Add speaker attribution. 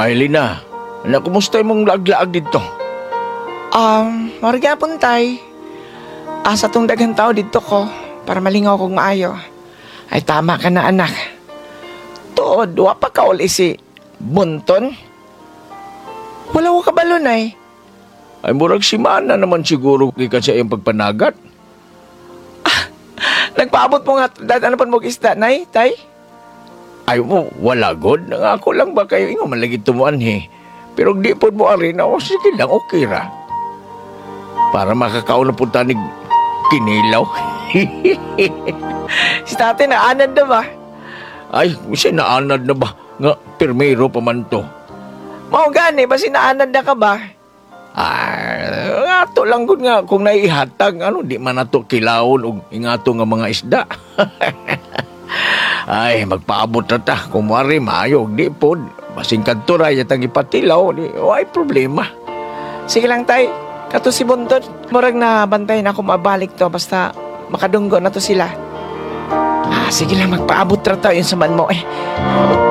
Speaker 1: Ay, Lina, anak, kumusta mong laag-laag dito?
Speaker 2: Marga tay. Asa tong daghang tao dito ko para malingaw kong maayo. Ay tama ka na anak. Tuod, wa pa ka uli si Bunton. Wala ko kabalon ay.
Speaker 1: Ay, murag si Mana naman siguro kay sa iyong pagpanagat.
Speaker 2: Nagpaabot mo nga, ano pa mo isda, nay, tay?
Speaker 1: Ay mo, wala god. Nangako lang ba kayo? Ingo man lagi tumuan Pero di po mo arin na, sige lang, okay ra. Para makakaon na punta ni Kinilaw.
Speaker 2: Si tatay na anad na ba?
Speaker 1: Ay, siya naanad na ba? Nga, pirmero pa man to.
Speaker 2: Mao gani, ba sinaanad na ka ba?
Speaker 1: Ato lang gud nga kung naihatag di man nato kilawon og ingato nga mga isda. Ay magpaabot na ta kung mari maayo di pod basing kadto ra yatang ipatilaw di ay problema.
Speaker 2: Sige lang tay, kato si Bunton. Murag na bantayan ako mabalik to basta makadunggo na to sila. Sige lang, magpaabot ra tayo yung saman mo